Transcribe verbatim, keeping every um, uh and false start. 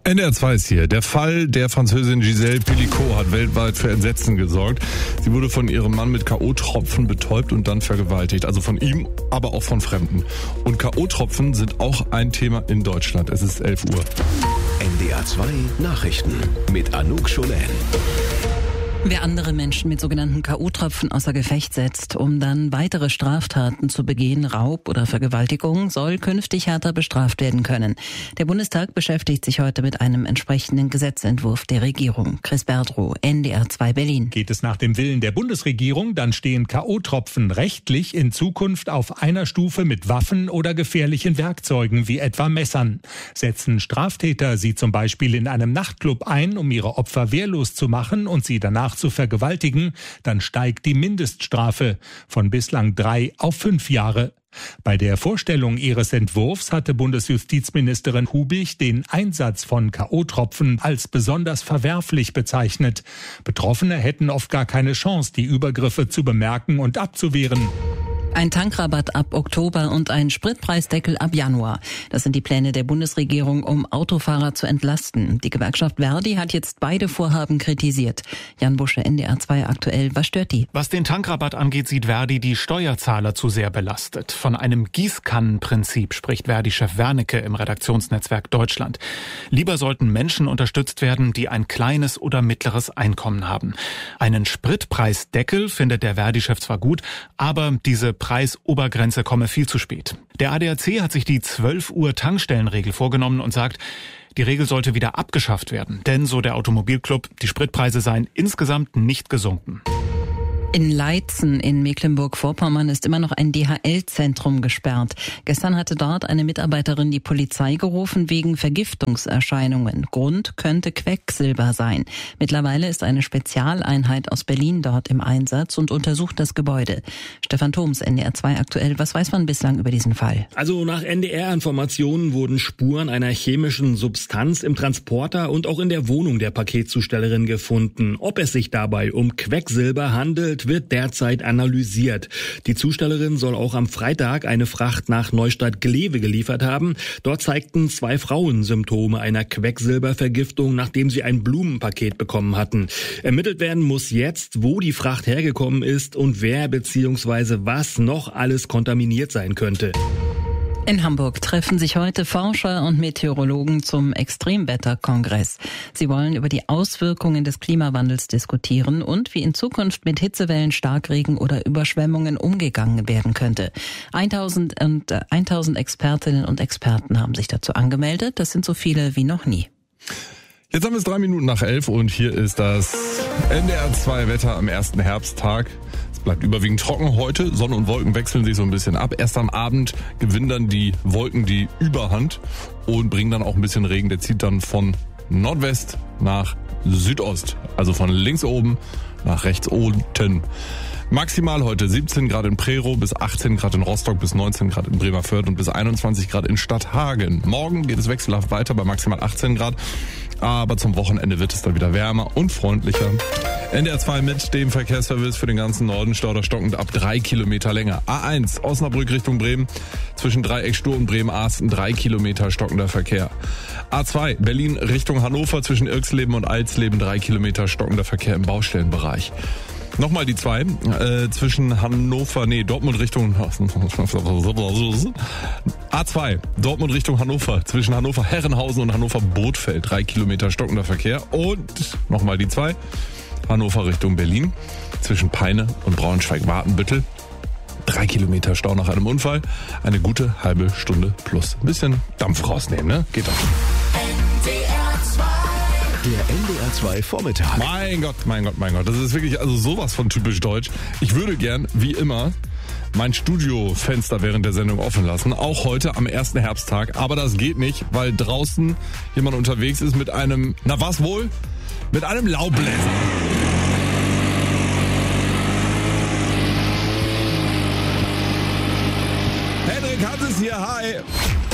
N D R zwei ist hier. Der Fall der Französin Gisèle Pelicot hat weltweit für Entsetzen gesorgt. Sie wurde von ihrem Mann mit K O-Tropfen betäubt und dann vergewaltigt. Also von ihm, aber auch von Fremden. Und K O-Tropfen sind auch ein Thema in Deutschland. Es ist elf Uhr. N D R zwei Nachrichten mit Anouk Scholen. Wer andere Menschen mit sogenannten K O-Tropfen außer Gefecht setzt, um dann weitere Straftaten zu begehen, Raub oder Vergewaltigung, soll künftig härter bestraft werden können. Der Bundestag beschäftigt sich heute mit einem entsprechenden Gesetzentwurf der Regierung. Chris Berdrow, N D R zwei Berlin. Geht es nach dem Willen der Bundesregierung, dann stehen K O-Tropfen rechtlich in Zukunft auf einer Stufe mit Waffen oder gefährlichen Werkzeugen wie etwa Messern. Setzen Straftäter sie zum Beispiel in einem Nachtclub ein, um ihre Opfer wehrlos zu machen und sie danach zu vergewaltigen, dann steigt die Mindeststrafe von bislang drei auf fünf Jahre. Bei der Vorstellung ihres Entwurfs hatte Bundesjustizministerin Hubig den Einsatz von K O-Tropfen als besonders verwerflich bezeichnet. Betroffene hätten oft gar keine Chance, die Übergriffe zu bemerken und abzuwehren. Ein Tankrabatt ab Oktober und ein Spritpreisdeckel ab Januar. Das sind die Pläne der Bundesregierung, um Autofahrer zu entlasten. Die Gewerkschaft Verdi hat jetzt beide Vorhaben kritisiert. Jan Busche, N D R zwei aktuell. Was stört die? Was den Tankrabatt angeht, sieht Verdi die Steuerzahler zu sehr belastet. Von einem Gießkannenprinzip spricht Verdi-Chef Wernicke im Redaktionsnetzwerk Deutschland. Lieber sollten Menschen unterstützt werden, die ein kleines oder mittleres Einkommen haben. Einen Spritpreisdeckel findet der Verdi-Chef zwar gut, aber diese Preisobergrenze komme viel zu spät. Der A D A C hat sich die zwölf Uhr Tankstellenregel vorgenommen und sagt, die Regel sollte wieder abgeschafft werden. Denn, so der Automobilclub, die Spritpreise seien insgesamt nicht gesunken. In Leitzen in Mecklenburg-Vorpommern ist immer noch ein D H L-Zentrum gesperrt. Gestern hatte dort eine Mitarbeiterin die Polizei gerufen wegen Vergiftungserscheinungen. Grund könnte Quecksilber sein. Mittlerweile ist eine Spezialeinheit aus Berlin dort im Einsatz und untersucht das Gebäude. Stefan Thoms, N D R zwei aktuell. Was weiß man bislang über diesen Fall? Also nach N D R-Informationen wurden Spuren einer chemischen Substanz im Transporter und auch in der Wohnung der Paketzustellerin gefunden. Ob es sich dabei um Quecksilber handelt, wird derzeit analysiert. Die Zustellerin soll auch am Freitag eine Fracht nach Neustadt-Glewe geliefert haben. Dort zeigten zwei Frauen Symptome einer Quecksilbervergiftung, nachdem sie ein Blumenpaket bekommen hatten. Ermittelt werden muss jetzt, wo die Fracht hergekommen ist und wer bzw. was noch alles kontaminiert sein könnte. In Hamburg treffen sich heute Forscher und Meteorologen zum Extremwetterkongress. Sie wollen über die Auswirkungen des Klimawandels diskutieren und wie in Zukunft mit Hitzewellen, Starkregen oder Überschwemmungen umgegangen werden könnte. tausend und äh, tausend Expertinnen und Experten haben sich dazu angemeldet. Das sind so viele wie noch nie. Jetzt haben wir es drei Minuten nach elf und hier ist das N D R zwei Wetter am ersten Herbsttag. Es bleibt überwiegend trocken heute. Sonne und Wolken wechseln sich so ein bisschen ab. Erst am Abend gewinnen dann die Wolken die Überhand und bringen dann auch ein bisschen Regen. Der zieht dann von Nordwest nach Südost. Also von links oben nach rechts unten. Maximal heute siebzehn Grad in Prerow, bis achtzehn Grad in Rostock, bis neunzehn Grad in Bremerförde und bis einundzwanzig Grad in Stadthagen. Morgen geht es wechselhaft weiter bei maximal achtzehn Grad. Aber zum Wochenende wird es dann wieder wärmer und freundlicher. N D R zwei mit dem Verkehrsservice für den ganzen Norden. Stau da stockend ab drei Kilometer länger. A eins Osnabrück Richtung Bremen. Zwischen Dreieck Stur und Bremen-Asten drei Kilometer stockender Verkehr. A zwei Berlin Richtung Hannover. Zwischen Irxleben und Alsleben drei Kilometer stockender Verkehr im Baustellenbereich. Nochmal die zwei, äh, zwischen Hannover, nee, Dortmund Richtung, A zwei, Dortmund Richtung Hannover, zwischen Hannover Herrenhausen und Hannover Bothfeld, drei Kilometer stockender Verkehr. Und nochmal die zwei, Hannover Richtung Berlin, zwischen Peine und Braunschweig-Wartenbüttel, drei Kilometer Stau nach einem Unfall, eine gute halbe Stunde plus. Ein bisschen Dampf rausnehmen, ne? Geht doch. Der N D R zwei Vormittag. Mein Gott, mein Gott, mein Gott. Das ist wirklich also sowas von typisch deutsch. Ich würde gern, wie immer, mein Studiofenster während der Sendung offen lassen. Auch heute am ersten Herbsttag. Aber das geht nicht, weil draußen jemand unterwegs ist mit einem, na was wohl? Mit einem Laubbläser. Henrik Hanses hier, hi.